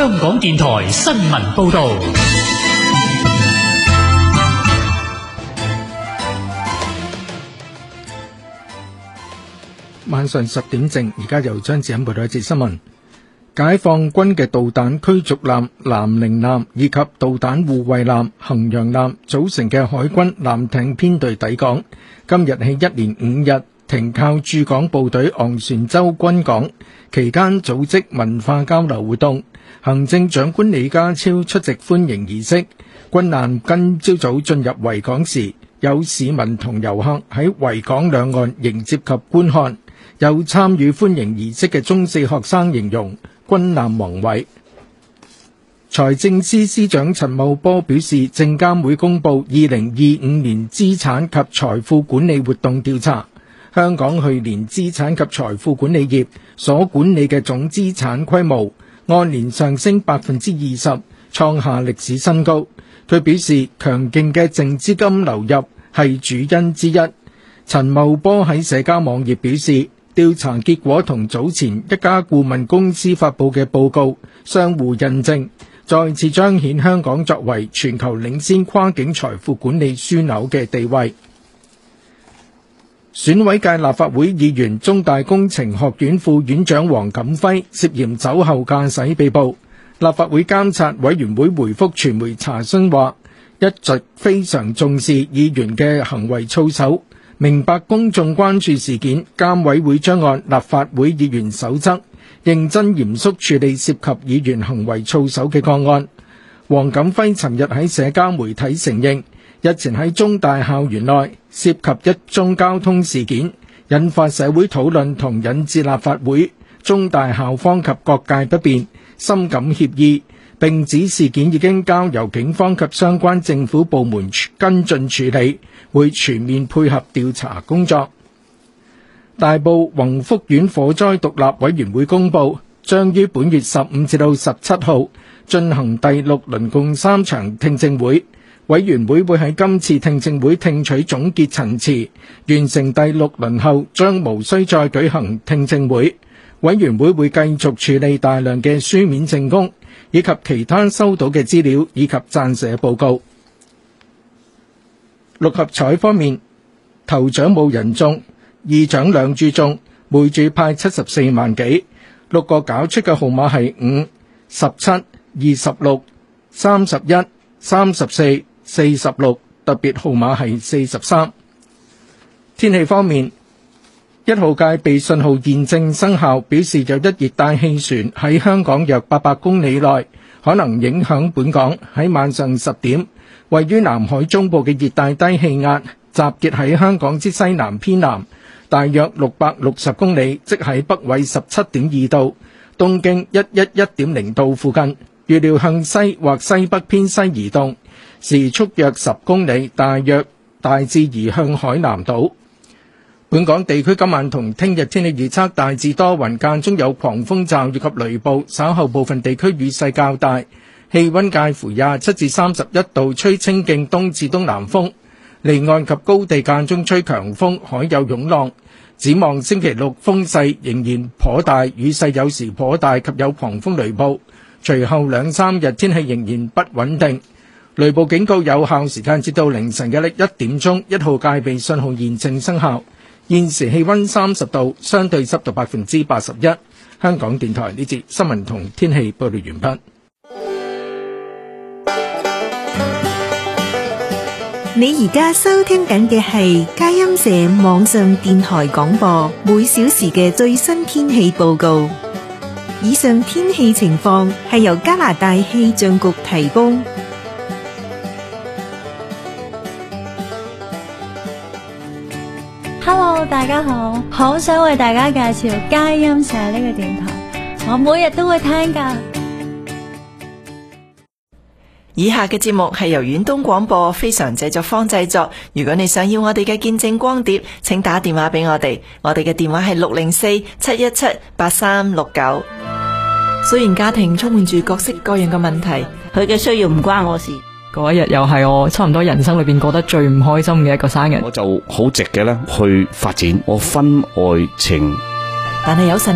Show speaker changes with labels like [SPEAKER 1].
[SPEAKER 1] 香港電台新聞報道。
[SPEAKER 2] 晚上10點正，而家由張子欣報道一節新聞。解放軍嘅導彈驅逐艦南寧艦以及導彈護衛艦衡陽艦組成嘅海軍艦艇編隊抵港，今日起一連5日停靠駐港部隊昂船洲軍港，期間組織文化交流活動。行政長官李家超出席歡迎儀式。軍艦今朝早進入維港時，有市民同遊客喺維港兩岸迎接及觀看。有參與歡迎儀式嘅中四學生形容軍艦宏偉。財政司司長陳茂波表示，證監會公布2025年資產及財富管理活動調查，香港去年資產及財富管理業所管理嘅總資產規模按年上升 20%， 創下歷史新高。佢表示，強勁嘅淨資金流入係主因之一。陳茂波喺社交網頁表示，調查結果同早前一家顧問公司發佈嘅報告相互印證，再次彰顯香港作為全球領先跨境財富管理樞紐嘅地位。選委界立法會議員、中大工程學院副院長黃錦輝涉嫌酒後駕駛被捕。立法會監察委員會回覆傳媒查詢話，一直非常重視議員嘅行為操守，明白公眾關注事件，監委會將按立法會議員守則認真嚴肅處理涉及議員行為操守嘅個案。黃錦輝尋日喺社交媒體承認，日前喺中大校園內涉及一宗交通事件，引發社會討論同引致立法會、中大校方及各界不便，深感歉意，並指事件已經交由警方及相關政府部門跟進處理，會全面配合調查工作。大埔宏福苑火災獨立委員會公佈，將於本月15至到17號進行第6輪共3場聽證會。委員會會喺今次聽證會聽取總結陳詞，完成第6輪後將無需再舉行聽證會。委員會會繼續處理大量嘅書面證供，以及其他收到嘅資料以及撰寫報告。六合彩方面，頭獎冇人中，二獎兩注中，每注派74萬幾。六個搞出嘅號碼係5、17、26、31、34、46，特別號碼係43。天氣方面，1號戒備信號現正生效，表示有一熱帶氣旋喺香港約800公里內，可能影響本港。喺晚上10點，位於南海中部嘅熱帶低氣壓集結喺香港之西南偏南，大約660公里，即喺北緯17.2度、東經111.0度附近。預料向西或西北偏西移動，時速約10公里，大致移向海南島。本港地區今晚同聽日天氣預測大致多雲，間中有狂風驟雨及雷暴，稍後部分地區雨勢較大，氣溫介乎27至31度，吹清勁東至東南風，離岸及高地間中吹強風，海有湧浪。展望星期六風勢仍然頗大，雨勢有時頗大及有狂風雷暴。隨後2-3日天氣仍然不穩定，雷暴警告有效時間至到凌晨嘅1點鐘，1號戒備信號現正生效。現時氣溫30度，相對濕度81%。香港電台呢節新聞同天氣報道完畢。
[SPEAKER 3] 你而家收聽緊嘅係佳音社網上電台廣播，每小時嘅最新天氣報告。以上天氣情況係由加拿大氣象局提供。
[SPEAKER 4] Hello， 大家好，好想為大家介紹佳音社呢個電台，我每日都會聽㗎。
[SPEAKER 5] 以下嘅節目係由遠東廣播非常製作坊製作。如果你想要我哋嘅見證光碟，請打電話俾我哋，我哋嘅電話係604-717-8369。雖然家庭充滿住各式各樣嘅問題，
[SPEAKER 6] 佢嘅需要唔關我事。
[SPEAKER 7] 嗰一日又係我差唔多人生裏邊過得最唔開心嘅一個生日。
[SPEAKER 8] 我就好直嘅咧去發展我婚外情，
[SPEAKER 5] 但係有神